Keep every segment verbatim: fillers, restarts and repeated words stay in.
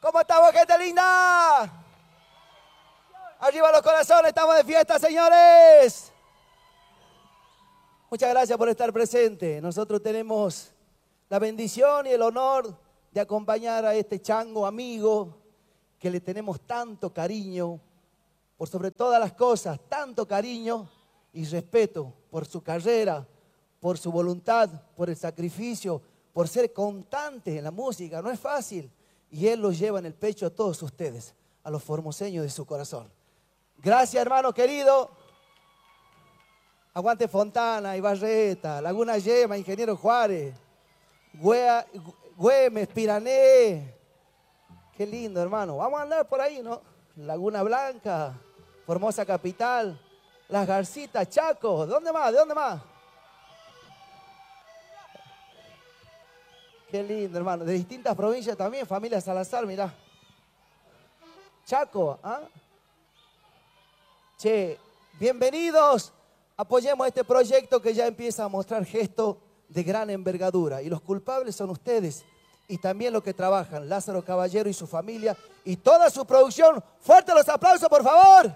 ¿Cómo estamos, gente linda? Arriba los corazones, estamos de fiesta, señores. Muchas gracias por estar presente. Nosotros tenemos la bendición y el honor de acompañar a este chango amigo que le tenemos tanto cariño, por sobre todas las cosas, tanto cariño y respeto por su carrera, por su voluntad, por el sacrificio, por ser constante en la música. No es fácil. Y él lo lleva en el pecho a todos ustedes, a los formoseños de su corazón. Gracias, hermano querido. Aguante Fontana, Ibarreta, Laguna Yema, Ingeniero Juárez, Güea, Güemes, Pirané. Qué lindo, hermano. Vamos a andar por ahí, ¿no? Laguna Blanca, Formosa Capital, Las Garcitas, Chaco. ¿De dónde más? ¿De dónde más? Qué lindo, hermano. De distintas provincias también, familia Salazar, mirá. Chaco, ¿ah? Che, bienvenidos. Apoyemos este proyecto que ya empieza a mostrar gestos de gran envergadura. Y los culpables son ustedes y también los que trabajan, Lázaro Caballero y su familia y toda su producción. Fuerte los aplausos, por favor.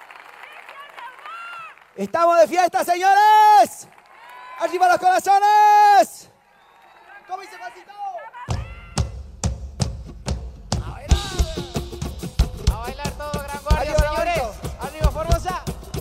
Estamos de fiesta, señores. Arriba los corazones.